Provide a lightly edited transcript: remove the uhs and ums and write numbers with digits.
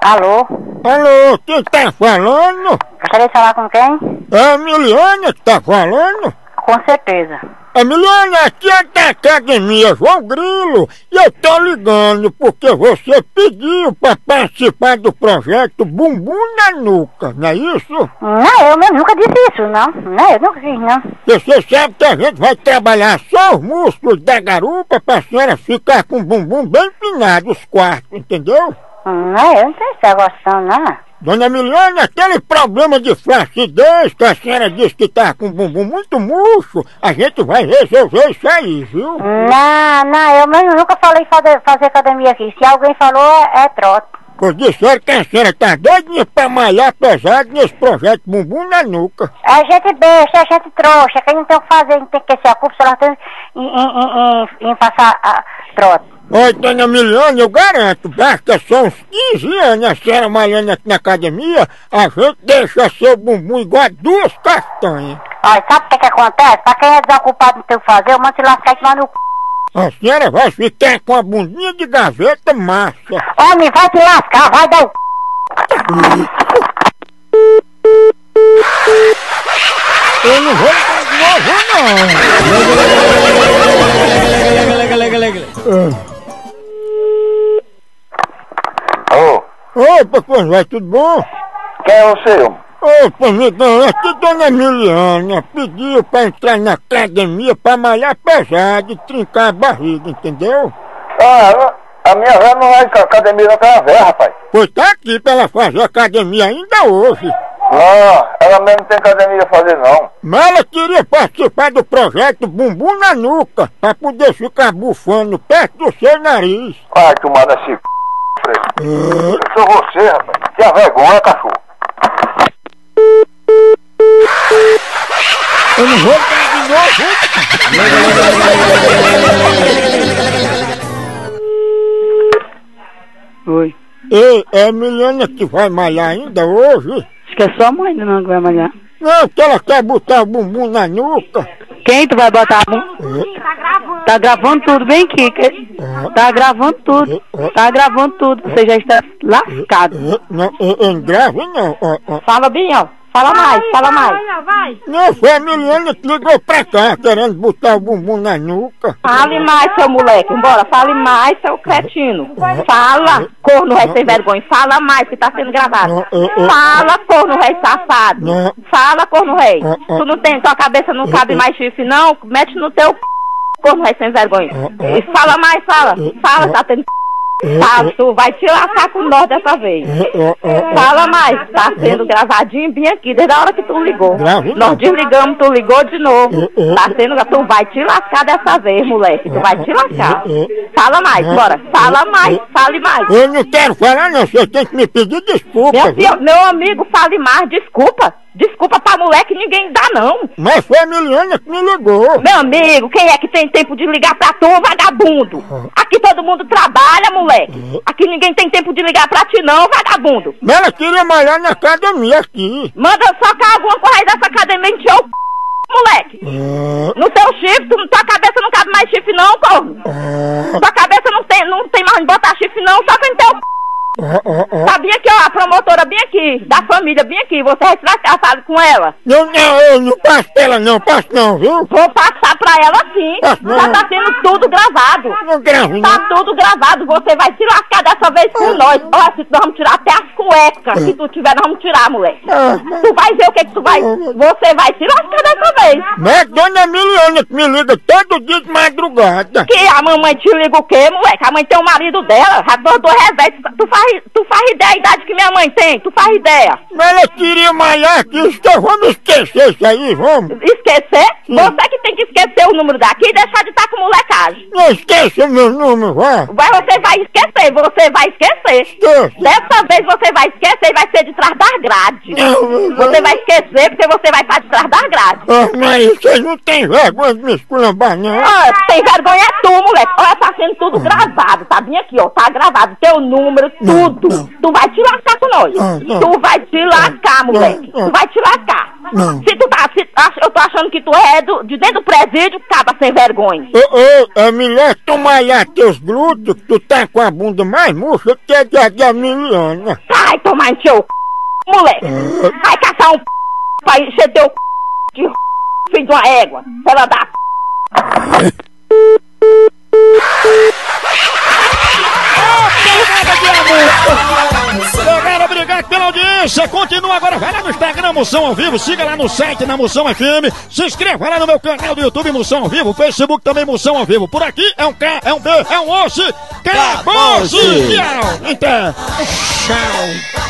Alô? Alô, quem tá falando? Gostaria de falar com quem? É a Miliana que tá falando? Com certeza. A Miliana, aqui é da Academia João Grilo e eu tô ligando porque você pediu pra participar do projeto Bumbum na Nuca, não é isso? Não, eu mesmo nunca disse isso, não. Não, eu nunca fiz, não. Você sabe que a gente vai trabalhar só os músculos da garupa pra senhora ficar com o bumbum bem empinado, os quartos, entendeu? Não, eu não sei se tá gostando, não. Dona Miliana, aquele problema de flacidez que a senhora disse que tá com o bumbum muito murcho, a gente vai resolver isso aí, viu? Não, eu mesmo nunca falei fazer academia aqui. Se alguém falou, é trote. Pois disseram que a senhora tá doidinha pra malhar pesado nesse projeto Bumbum na Nuca. É gente besta, é gente trouxa. Quem não tem o que fazer, não tem que ser a culpa, só tem em passar a trote. Oi, dona Miliana, eu garanto, basta só uns 15 anos a senhora malhando aqui na academia, a gente deixa seu bumbum igual a 2 castanhas. Olha, sabe o que acontece? Pra quem é desocupado não tem o que fazer, eu mando se lascar e tomar no c... A senhora vai ficar com a bundinha de gaveta massa. Homem, vai te lascar, vai dar o c... Eu não vou de novo, não. Opa, pois vai, tudo bom? Quem é você, homem? Opa, amigão, aqui dona Miliana pediu pra entrar na academia pra malhar pesado e trincar a barriga, entendeu? A minha velha não vai à academia, não, que é velha, rapaz. Pois tá aqui pra ela fazer academia ainda hoje. Não, ela mesmo não tem academia a fazer, não. Mas ela queria participar do projeto Bumbum na Nuca, pra poder ficar bufando perto do seu nariz. Ai, tomada esse c... Eu sou você, rapaz. Tenha vergonha, cachorro. Eu não vou dar de novo. Oi. Ei, é a Miliana que vai malhar ainda hoje? Acho que é só a mãe não que vai malhar. Não, que ela quer botar o bumbum na nuca. Quem tu vai botar a mão? Tá gravando tudo, bem aqui. Tá gravando tudo. Tá gravando tudo. Você já está lascado. Não, eu gravo não. Fala bem, ó. Fala mais, fala mais. Não, foi a Miliana que ligou pra cá, querendo botar o bumbum na nuca. Fale mais, seu moleque. Bora, fale mais, seu cretino. Fala, corno rei sem vergonha. Fala mais, que tá sendo gravado. Fala, corno rei safado. Fala, corno rei. Tu não tem, tua cabeça não cabe mais chifre, não? Mete no teu corno rei sem vergonha. E fala mais, fala. Fala, tá tendo... Fala, tu vai te lascar com nós dessa vez. Fala mais, tá sendo gravadinho bem aqui, desde a hora que tu ligou. Nós desligamos, tu ligou de novo. Tá sendo, tu vai te lascar dessa vez, moleque. Tu vai te lascar. Fala mais, bora. Fala mais, fale mais. Eu não quero falar não, você tem que me pedir desculpa. Meu amigo, fale mais, desculpa. Desculpa pra moleque, ninguém dá não. Mas foi a Miliana que me ligou. Meu amigo, quem é que tem tempo de ligar pra tu, vagabundo? Aqui todo mundo trabalha, moleque. Aqui ninguém tem tempo de ligar pra ti não, vagabundo. Mas ela queria malhar na academia aqui. Manda socar alguma coisa aí dessa academia e encher o moleque. No teu chifre, tua cabeça não cabe mais chifre não, corno. Tua cabeça não tem mais onde botar chifre não, só que no teu tá bem aqui, ó, a promotora bem aqui, da família bem aqui, você vai tirar casado com ela? Não, eu não passo pra ela não, passo não, viu? Vou passar pra ela sim, já tá sendo tudo gravado. Não gravo Tá tudo gravado, você vai se lascar dessa vez com nós. Olha, se nós vamos tirar até as cuecas, se tu tiver, nós vamos tirar, moleque. Tu vai ver o que tu vai, você vai se lascar dessa vez. Mas dona Miliana que me liga todo dia de madrugada. Que a mamãe te liga o quê, moleque? A mãe tem o marido dela, já do revés, tu faz ideia da idade que minha mãe tem, tu faz ideia. Mas ela queria malhar aqui, então vamos esquecer isso aí, vamos? Esquecer? Sim. Você que tem que esquecer o número daqui e deixar de estar com molecagem. Não esqueça o meu número, vai. Mas você vai esquecer, você vai esquecer. Esqueça. Dessa vez você vai esquecer e vai ser de trás das grades. Você vai esquecer porque você vai estar de trás das grades. Mas vocês não têm vergonha de me esculambar, não? Tem vergonha é tu, moleque. Olha, tá sendo tudo gravado, tá bem aqui, ó, tá gravado, teu número, tudo. Tu vai te lascar com nós. Tu vai te lascar, moleque. Tu vai te lascar. Se tu tá, eu tô achando que tu é de dentro do presídio, caba sem vergonha. É melhor tu malhar teus glúteos, que tu tá com a bunda mais murcha que a da Miliana. Tá Vai tomar no seu moleque. Vai caçar um pra encher teu de filho de uma égua. Ela dá Galera, obrigado pela audiência. Continua agora, vai lá no Instagram Moção ao Vivo, siga lá no site na Moção FM, se inscreva lá no meu canal do YouTube Moção ao Vivo, Facebook também Moção ao Vivo. Por aqui é um K, é um B, é um osso. Acabou-se! Tchau! Tchau!